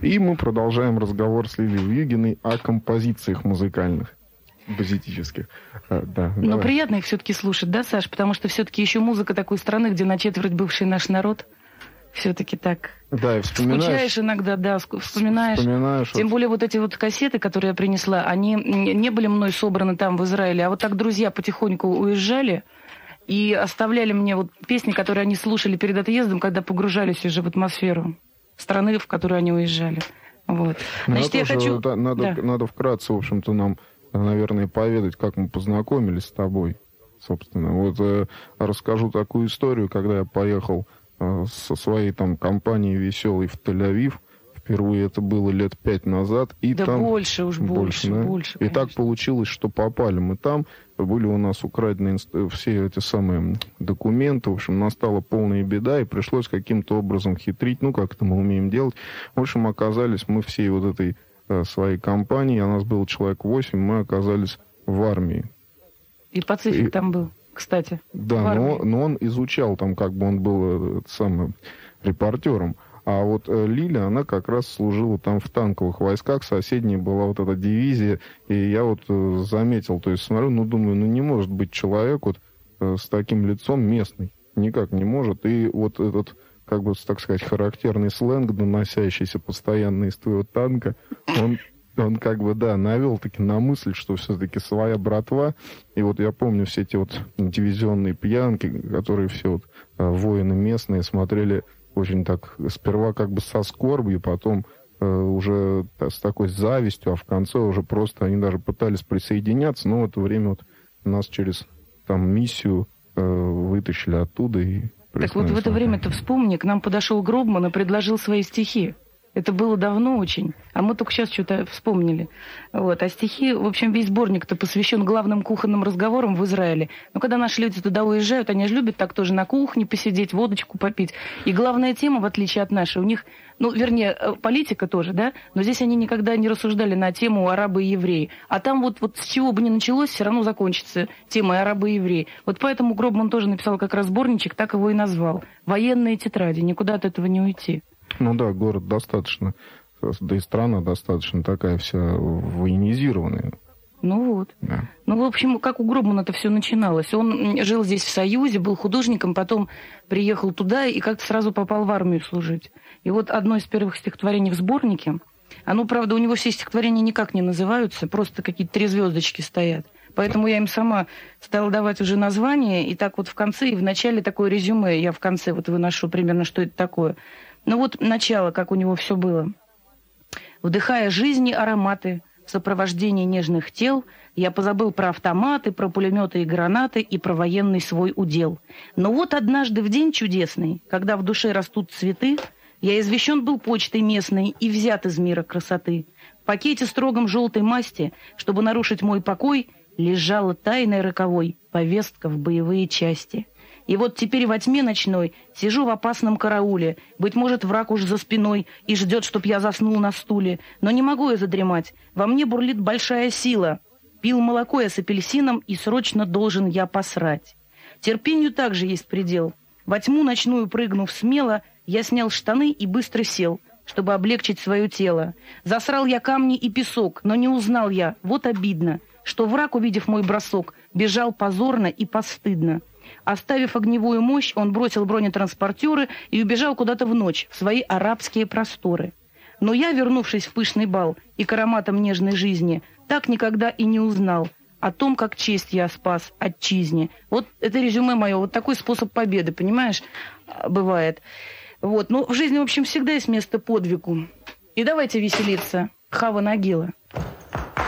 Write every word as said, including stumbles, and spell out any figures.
И мы продолжаем разговор с Лилией Вьюгиной о композициях музыкальных, позитических. А, да, Но давай. Приятно их все-таки слушать, да, Саш? Потому что все-таки еще музыка такой страны, где на четверть бывший наш народ. Все-таки так. Да, и вспоминаешь. Скучаешь иногда, да, вспоминаешь. вспоминаешь. Тем более вот эти вот кассеты, которые я принесла, они не были мной собраны там в Израиле, а вот так друзья потихоньку уезжали и оставляли мне вот песни, которые они слушали перед отъездом, когда погружались уже в атмосферу страны, в которую они уезжали. Вот. Значит, я хочу... Да, надо, да. надо вкратце, в общем-то, нам, наверное, поведать, как мы познакомились с тобой, собственно. Вот э, расскажу такую историю, когда я поехал со своей там компанией веселой в Тель-Авив. Впервые это было лет пять назад. И да там... больше уж, больше, да? больше. И так получилось, что попали мы там. Были у нас украдены все эти самые документы. В общем, настала полная беда, и пришлось каким-то образом хитрить. Ну, как это мы умеем делать. В общем, оказались мы всей вот этой э, своей компанией, а нас было человек восемь, мы оказались в армии. И Пацифик и... там был. Кстати. Да, но, но он изучал там, как бы он был самым репортером. А вот э, Лиля, она как раз служила там в танковых войсках. Соседней была вот эта дивизия. И я вот э, заметил, то есть смотрю, ну думаю, ну не может быть человек вот э, с таким лицом местный. Никак не может. И вот этот, как бы, так сказать, характерный сленг, доносящийся постоянно из твоего танка, он... Он как бы, да, навел таки на мысль, что все-таки своя братва. И вот я помню все эти вот дивизионные пьянки, которые все вот э, воины местные смотрели очень так, сперва как бы со скорбью, потом э, уже с такой завистью, а в конце уже просто они даже пытались присоединяться, но в это время вот нас через там миссию э, вытащили оттуда. И так вот в это время ты вспомни, к нам подошел Гробман и предложил свои стихи. Это было давно очень, а мы только сейчас что-то вспомнили. Вот. А стихи, в общем, весь сборник-то посвящен главным кухонным разговорам в Израиле. Но когда наши люди туда уезжают, они же любят так тоже на кухне посидеть, водочку попить. И главная тема, в отличие от нашей, у них, ну, вернее, политика тоже, да, но здесь они никогда не рассуждали на тему арабы и евреи. А там вот, вот с чего бы ни началось, все равно закончится тема арабы и евреи. Вот поэтому Гробман тоже написал как раз сборничек, так его и назвал. «Военные тетради», никуда от этого не уйти. Ну да, город достаточно, да и страна достаточно такая вся военизированная. Ну вот. Да. Ну, в общем, как у Гробмана это все начиналось. Он жил здесь в Союзе, был художником, потом приехал туда и как-то сразу попал в армию служить. И вот одно из первых стихотворений в сборнике, оно, правда, у него все стихотворения никак не называются, просто какие-то три звездочки стоят. Поэтому я им сама стала давать уже название, и так вот в конце, и в начале такое резюме, я в конце вот выношу примерно, что это такое. Ну вот начало, как у него все было. Вдыхая жизни ароматы, в сопровождении нежных тел, я позабыл про автоматы, про пулеметы и гранаты и про военный свой удел. Но вот однажды в день чудесный, когда в душе растут цветы, я извещен был почтой местной и взят из мира красоты. В пакете строгом желтой масти, чтобы нарушить мой покой, лежала тайной роковой повестка в боевые части. И вот теперь во тьме ночной сижу в опасном карауле. Быть может, враг уж за спиной и ждет, чтоб я заснул на стуле. Но не могу я задремать. Во мне бурлит большая сила. Пил молоко я с апельсином, и срочно должен я посрать. Терпению также есть предел. Во тьму ночную прыгнув смело, я снял штаны и быстро сел, чтобы облегчить свое тело. Засрал я камни и песок, но не узнал я, вот обидно, что враг, увидев мой бросок, бежал позорно и постыдно. Оставив огневую мощь, он бросил бронетранспортеры и убежал куда-то в ночь, в свои арабские просторы. Но я, вернувшись в пышный бал и к ароматам нежной жизни, так никогда и не узнал о том, как честь я спас отчизне. Вот это резюме мое, вот такой способ победы, понимаешь, бывает. Вот. Но в жизни, в общем, всегда есть место подвигу. И давайте веселиться. Хава Нагила.